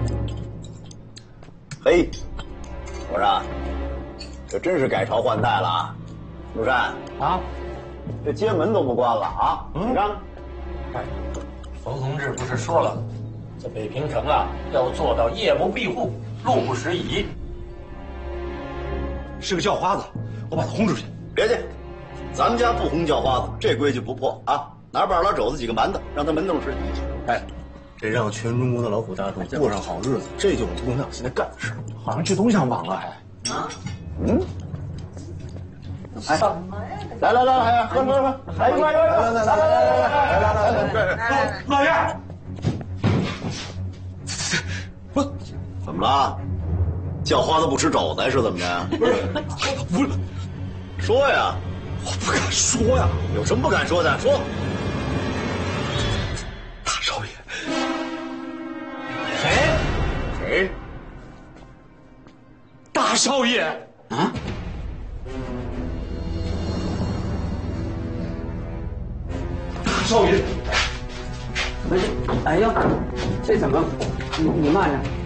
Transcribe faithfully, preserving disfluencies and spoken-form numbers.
嘿，我说，这真是改朝换代了啊！陆山啊， 这街门都不关了啊！嗯、你看看， 哎，冯同志不是说了，这北平城啊要做到夜不闭户，路不拾遗。 是个叫花子，我把他轰出去。 别介，咱们家不轰叫花子，这规矩不破啊！拿半拉肘子几个馒头，让他门洞吃。 哎，这让全中国的劳苦大众过上好日子，这就是共产党现在干的事。好像去东厢房了，还啊？嗯。 哎，来来来来，喝喝喝，来一块一块，来来来来来来来来来来， 老爷，不， 怎么了？叫花子不吃肘子是怎么着？ 不是，不是， 说呀！ 我不敢说呀， 有什么不敢说的？说。 大少爷。 谁？ 谁？ 大少爷啊！ 大少爷， 不是，哎呦，这怎么？你你慢着。